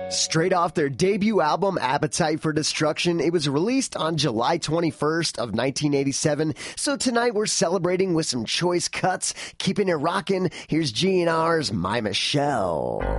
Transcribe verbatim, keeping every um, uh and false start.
Straight off their debut album, Appetite for Destruction, it was released on July twenty-first of nineteen eighty-seven. So tonight we're celebrating with some choice cuts, keeping it rockin'. Here's G N R's My Michelle.